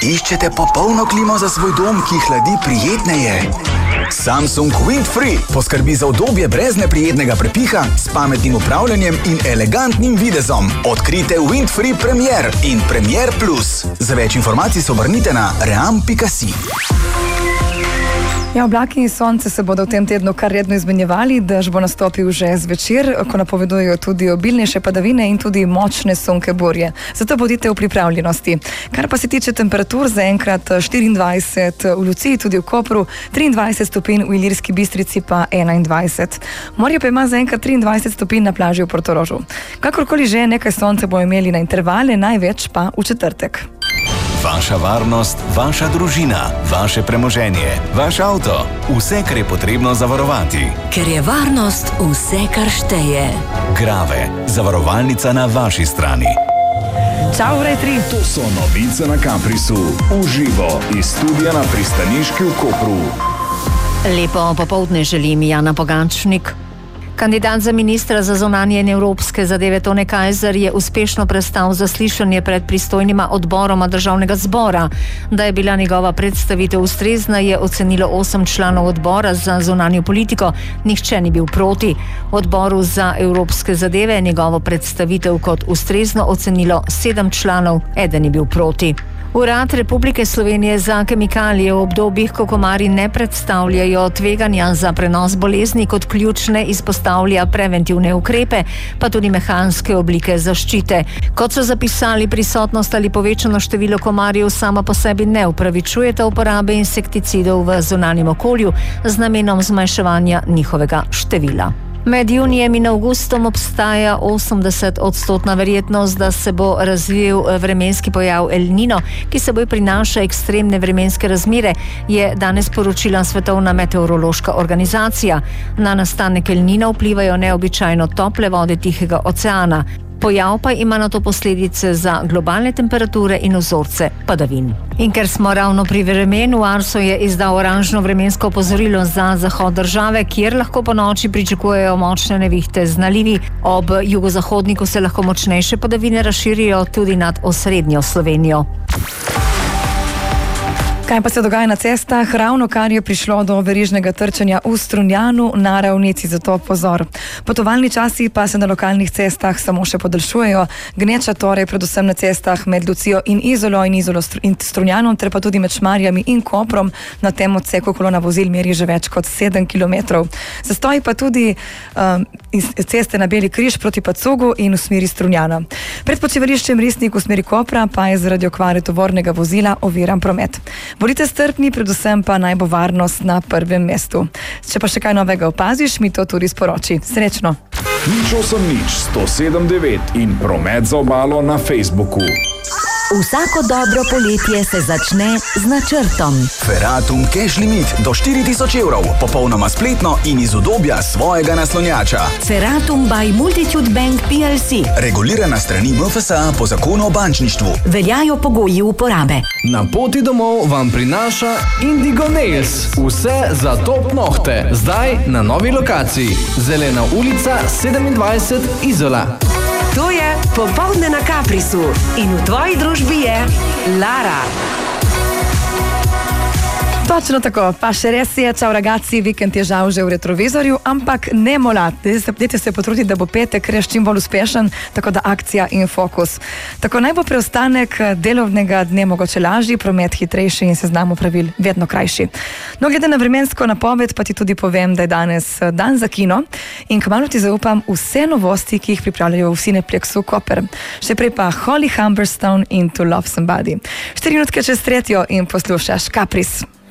Iščete popolno klimo za svoj dom, ki hladi prijetneje? Samsung Windfree poskrbi za udobje brez neprijetnega prepiha, s pametnim upravljanjem in elegantnim videzom. Odkrite Windfree Premier in Premier Plus. Za več informacij se obrnite na ream.si. Ja, oblaki in sonce se bodo v tem tednu kar redno izmenjevali, dež bo nastopil že zvečer, ko napovedujejo tudi obilnejše padavine in tudi močne sunke burje. Zato bodite v pripravljenosti. Kar pa se tiče temperatur, zaenkrat 24 v Luciji, tudi v Kopru, 23 stopinj v Ilirski Bistrici pa 21. Morje pa ima zaenkrat 23 stopinj na plaži v Portorožu. Kakorkoli že, nekaj sonce bomo imeli na intervale, največ pa v četrtek. Vaša varnost, vaša družina, vaše premoženje, vaš avto, vse, kar je potrebno zavarovati. Ker je varnost vse, kar šteje. Grave, zavarovalnica na vaši strani. Čau, Rej 3. To so novice na Caprisu. Uživo iz studia na pristaniški v Kopru. Lepo popoldne želim, Jana Pogačnik. Kandidat za ministra za zunanje in evropske zadeve Tone Kajzer je uspešno prestal zaslišanje pred pristojnima odboroma državnega zbora. Da je bila njegova predstavitev ustrezna, je ocenilo 8 članov odbora za zunanjo politiko. Nihče ni bil proti. V odboru za evropske zadeve je njegovo predstavitev kot ustrezno ocenilo 7 članov, eden je bil proti. Urad Republike Slovenije za kemikalije v obdobjih, ko komarji ne predstavljajo tveganja za prenos bolezni, kot ključne izpostavlja preventivne ukrepe, pa tudi mehanske oblike zaščite. Kot so zapisali, prisotnost ali povečano število komarjev sama po sebi ne upravičujeta uporabe insekticidov v zunanjem okolju z namenom zmanjševanja njihovega števila. Med junijem in avgustom obstaja 80% verjetnost, da se bo razvil vremenski pojav El Nino, ki seboj prinaša ekstremne vremenske razmere, je danes poročila Svetovna meteorološka organizacija. Na nastanek El Nina vplivajo neobičajno tople vode Tihega oceana. Pojav pa ima na to posledice za globalne temperature in vzorce padavin. In ker smo ravno pri vremenu, Arso je izdal oranžno vremensko opozorilo za zahod države, kjer lahko po noči pričakujejo močne nevihte z nalivi. Ob jugozahodniku se lahko močnejše padavine razširijo tudi nad osrednjo Slovenijo. Kaj pa se dogaja na cestah? Ravno kar je prišlo do verižnega trčenja v Strunjanu na ravnici, zato pozor. Potovalni časi pa se na lokalnih cestah samo še podaljšujejo. Gneča torej predvsem na cestah med Lucijo in Izolo in Strunjanom, ter pa tudi med Šmarjami in Koprom. Na tem odseku kolona vozil meri že več kot 7 km. Zastoji pa tudi iz ceste na Beli križ proti Pacugu in v smeri Strunjana. Pred počivališčem Risnik v smeri Kopra pa je zaradi okvare tovornega vozila oviran promet. Bodite strpni, predvsem pa naj bo varnost na prvem mestu. Če pa še kaj novega opaziš, mi to tudi sporoči. Srečno! 8-107-9 in promet za obalo na Facebooku. Vsako dobro poletje se začne z načrtom. Ferratum Cash Limit do 4000 evrov, popolnoma spletno in iz udobja svojega naslonjača. Ferratum by Multitude Bank PLC. Regulirana strani MFSA po zakonu o bančništvu. Veljajo pogoji uporabe. Na poti domov vam prinaša Indigo Nails. Vse za top nohte. Zdaj na novi lokaciji. Zelena ulica 27 Izola. To je Popoldne na Caprisu in v tvoji družbi je Lara. Točno tako, pa še res je, čau ragazzi, vikend je žal že v retrovizorju, ampak ne molat, dajte se potruditi, da bo petek res čim bolj uspešen, tako da akcija in fokus. Tako naj bo preostanek delovnega dne mogoče lažji, promet hitrejši in seznam pravil vedno krajši. No, glede na vremensko napoved pa ti tudi povem, da je danes dan za kino in kmalu ti zaupam vse novosti, ki jih pripravljajo v Cineplexu Koper. Še prej pa Holly Humberstone in To Love Somebody. 4 minutke čez 3 in poslušaš Capris.